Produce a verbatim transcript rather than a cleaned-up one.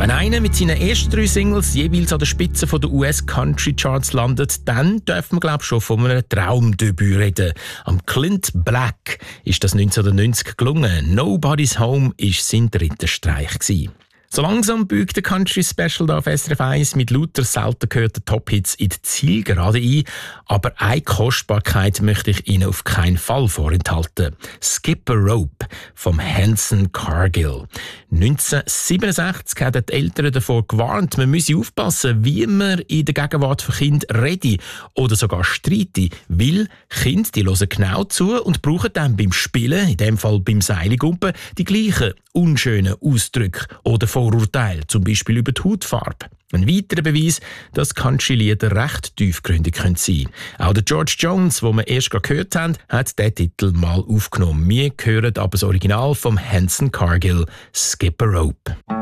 Wenn einer mit seinen ersten drei Singles jeweils an der Spitze der U S Country Charts landet, dann dürfen wir glaube ich schon von einem Traumdebüt reden. Am Clint Black ist das neunzehnhundertneunzig gelungen. Nobody's Home war sein dritter Streich gewesen. So langsam bügt der Country Special da auf S R F eins mit lauter selten gehörten Top-Hits in die Zielgerade ein. Aber eine Kostbarkeit möchte ich Ihnen auf keinen Fall vorenthalten. Skip a Rope vom Hanson Cargill. neunzehnhundertsiebenundsechzig haben die Eltern davor gewarnt, man müsse aufpassen, wie man in der Gegenwart von Kindern rede oder sogar streite, weil Kinder die hören genau zu und brauchen dann beim Spielen, in dem Fall beim Seilgumpen, die gleichen unschönen Ausdrücke oder Vorurteile, zum Beispiel über die Hautfarbe. Ein weiterer Beweis, dass Country-Lieder recht tiefgründig sein können. Auch der George Jones, den wir erst gerade gehört haben, hat diesen Titel mal aufgenommen. Wir hören aber das Original vom Hanson Cargill, Skip a Rope.